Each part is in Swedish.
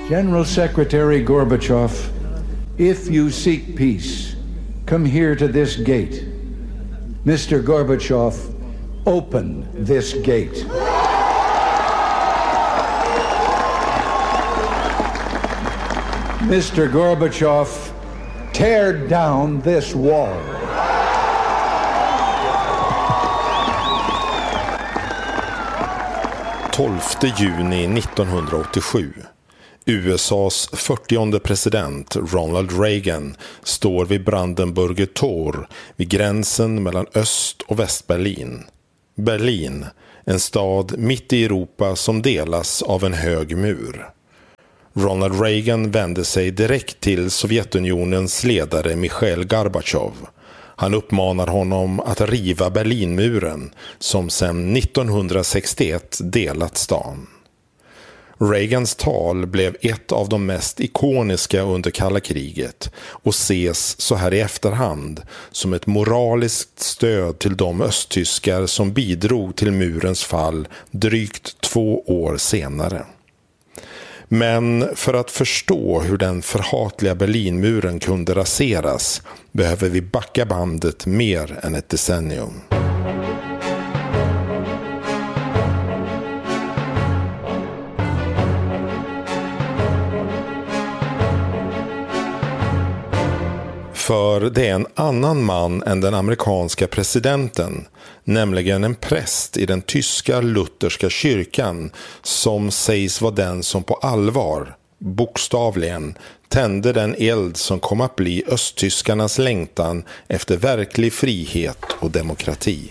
General Secretary Gorbachev, if you seek peace, come here to this gate. Mr. Gorbachev, open this gate. Mr. Gorbachev, tear down this wall. Juni 1987. USAs 40:e president Ronald Reagan står vid Brandenburger Tor vid gränsen mellan Öst- och Västberlin. Berlin, en stad mitt i Europa som delas av en hög mur. Ronald Reagan vände sig direkt till Sovjetunionens ledare Mikhail Gorbachev. Han uppmanar honom att riva Berlinmuren som sedan 1961 delat stan. Reagans tal blev ett av de mest ikoniska under kalla kriget och ses så här i efterhand som ett moraliskt stöd till de östtyskar som bidrog till murens fall drygt 2 år senare. Men för att förstå hur den förhatliga Berlinmuren kunde raseras behöver vi backa bandet mer än ett decennium. För det är en annan man än den amerikanska presidenten, nämligen en präst i den tyska lutherska kyrkan som sägs vara den som på allvar, bokstavligen, tände den eld som kom att bli östtyskarnas längtan efter verklig frihet och demokrati.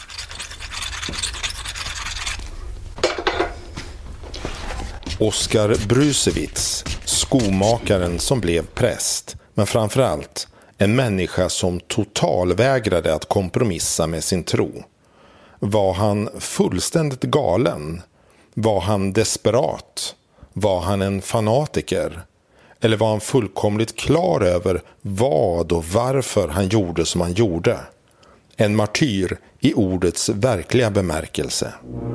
Oskar Brusewitz, skomakaren som blev präst, men framförallt en människa som totalvägrade att kompromissa med sin tro. Var han fullständigt galen? Var han desperat? Var han en fanatiker? Eller var han fullkomligt klar över vad och varför han gjorde som han gjorde? En martyr i ordets verkliga bemärkelse.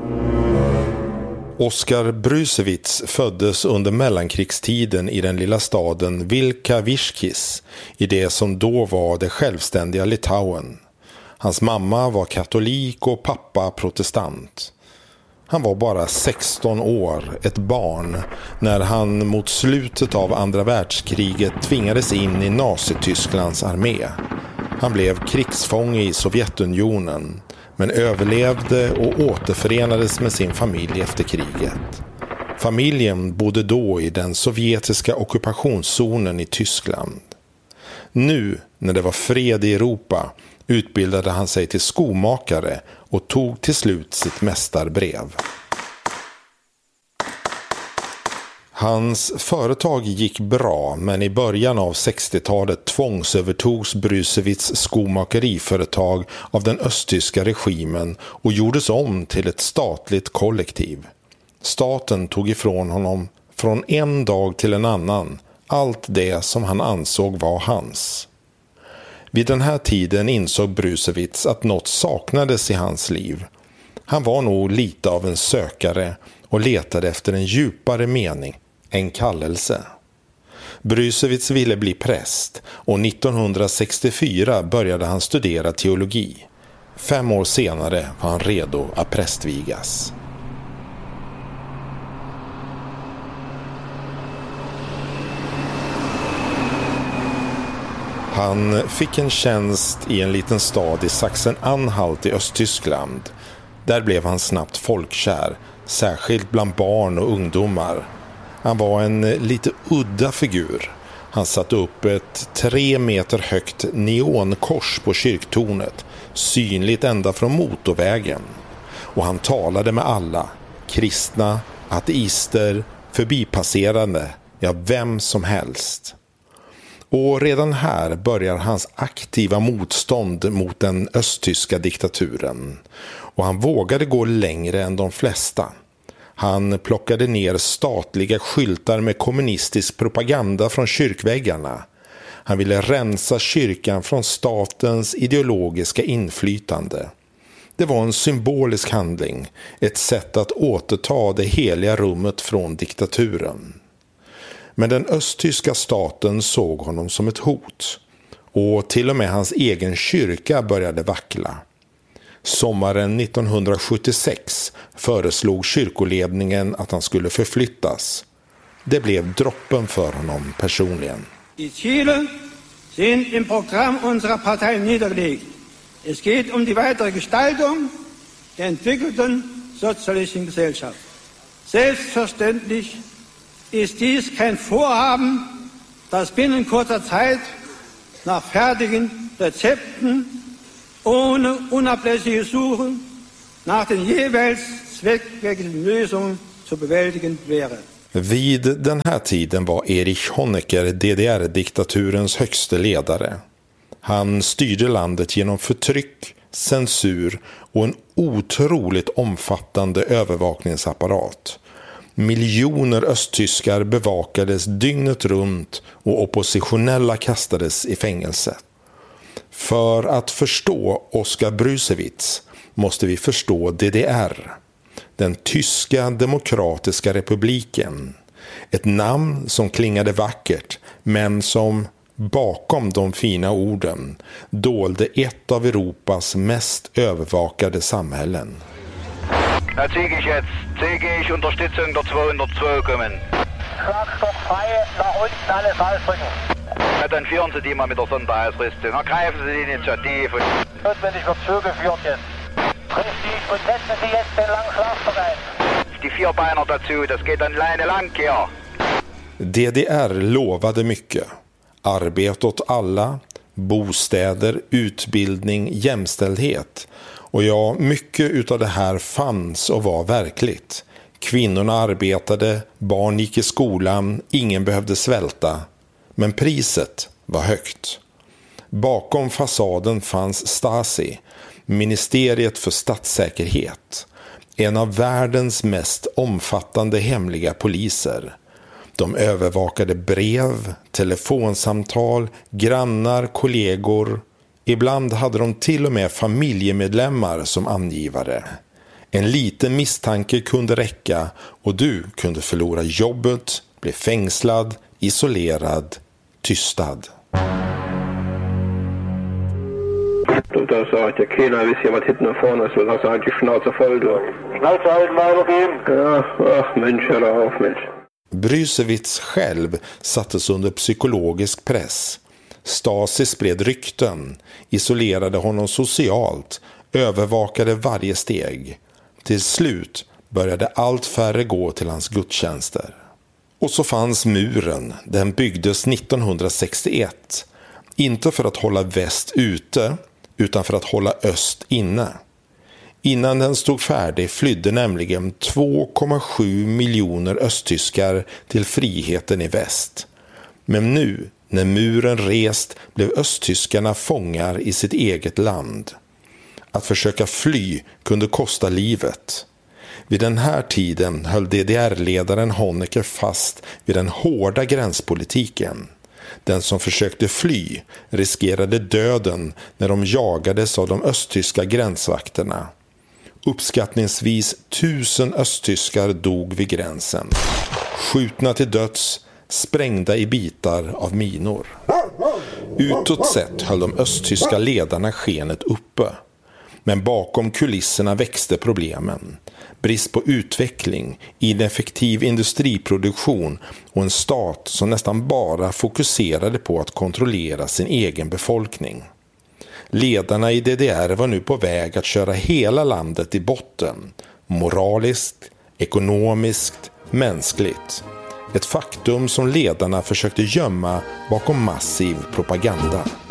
Oskar Brusewitz föddes under mellankrigstiden i den lilla staden Vilkaviškis i det som då var det självständiga Litauen. Hans mamma var katolik och pappa protestant. Han var bara 16 år, ett barn, när han mot slutet av andra världskriget tvingades in i Nazitysklands armé. Han blev krigsfånge i Sovjetunionen, men överlevde och återförenades med sin familj efter kriget. Familjen bodde då i den sovjetiska ockupationszonen i Tyskland. Nu, när det var fred i Europa, utbildade han sig till skomakare och tog till slut sitt mästarbrev. Hans företag gick bra, men i början av 60-talet tvångsövertogs Brusewitz skomakeriföretag av den östtyska regimen och gjordes om till ett statligt kollektiv. Staten tog ifrån honom från en dag till en annan allt det som han ansåg var hans. Vid den här tiden insåg Brusewitz att något saknades i hans liv. Han var nog lite av en sökare och letade efter en djupare mening, en kallelse. Brusewitz ville bli präst och 1964 började han studera teologi. 5 år senare var han redo att prästvigas. Han fick en tjänst i en liten stad i Sachsen-Anhalt i Östtyskland. Där blev han snabbt folkkär, särskilt bland barn och ungdomar. Han var en lite udda figur. Han satte upp ett 3 meter högt neonkors på kyrktornet, synligt ända från motorvägen. Och han talade med alla, kristna, ateister, förbipasserande, ja vem som helst. Och redan här börjar hans aktiva motstånd mot den östtyska diktaturen. Och han vågade gå längre än de flesta. Han plockade ner statliga skyltar med kommunistisk propaganda från kyrkväggarna. Han ville rensa kyrkan från statens ideologiska inflytande. Det var en symbolisk handling, ett sätt att återta det heliga rummet från diktaturen. Men den östtyska staten såg honom som ett hot. Och till och med hans egen kyrka började vackla. Sommaren 1976 föreslog kyrkoledningen att han skulle förflyttas. Det blev droppen för honom personligen. Die Ziele sind im Programm unserer Partei niedergelegt. Es geht die weitere Gestaltung der entwickelten sozialistischen Gesellschaft. Selbstverständlich ist dies kein Vorhaben, das binnen kurzer Zeit nach fertigen Rezepten ohne unablässige Suche nach den jeweils zweckgemäßen Lösungen zu bewältigen wäre. Vid den här tiden var Erich Honecker DDR-diktaturens högste ledare. Han styrde landet genom förtryck, censur och en otroligt omfattande övervakningsapparat. Miljoner östtyskar bevakades dygnet runt och oppositionella kastades i fängelse. För att förstå Oskar Brusewitz måste vi förstå DDR, den tyska demokratiska republiken. Ett namn som klingade vackert men som bakom de fina orden dolde ett av Europas mest övervakade samhällen. Herr Ziegich jetzt. CG ich Unterstützung der 202 kommen. Schlagstock frei, nach unten alles halsdrücken. Ja, dann führen Sie die mal mit der Sonderausrüstung. Ergreifen Sie die Initiative. Notwendig wird zugeführt jetzt. Richtig, und setzen Sie jetzt den langen Schlagstock ein. Die Vierbeiner dazu, das geht dann alleine lang hier. DDR lovade mycket. Arbete åt alla, bostäder, utbildning, jämställdhet. Och ja, mycket utav det här fanns och var verkligt. Kvinnorna arbetade, barn gick i skolan, ingen behövde svälta. Men priset var högt. Bakom fasaden fanns Stasi, Ministeriet för statssäkerhet. En av världens mest omfattande hemliga poliser. De övervakade brev, telefonsamtal, grannar, kollegor. Ibland hade de till och med familjemedlemmar som angivare. En liten misstanke kunde räcka och du kunde förlora jobbet, bli fängslad, isolerad, tystad. Da sagt ja keiner, wisst ihr, was hinten und vorne ist, weil das halt die Schnauze voll durch. Schnauze halten, weitergehen. Ja, ach Mensch, hör doch auf, Mensch. Brusewitz själv sattes under psykologisk press. Stasi spred rykten, isolerade honom socialt, övervakade varje steg. Till slut började allt färre gå till hans gudstjänster. Och så fanns muren, den byggdes 1961. Inte för att hålla väst ute, utan för att hålla öst inne. Innan den stod färdig flydde nämligen 2,7 miljoner östtyskar till friheten i väst. Men nu, när muren rest, blev östtyskarna fångar i sitt eget land. Att försöka fly kunde kosta livet. Vid den här tiden höll DDR-ledaren Honecker fast vid den hårda gränspolitiken. Den som försökte fly riskerade döden när de jagades av de östtyska gränsvakterna. Uppskattningsvis 1000 östtyskar dog vid gränsen. Skjutna till döds, sprängda i bitar av minor. Utåt sett höll de östtyska ledarna skenet uppe. Men bakom kulisserna växte problemen. Brist på utveckling, ineffektiv industriproduktion och en stat som nästan bara fokuserade på att kontrollera sin egen befolkning. Ledarna i DDR var nu på väg att köra hela landet i botten. Moraliskt, ekonomiskt, mänskligt. Ett faktum som ledarna försökte gömma bakom massiv propaganda.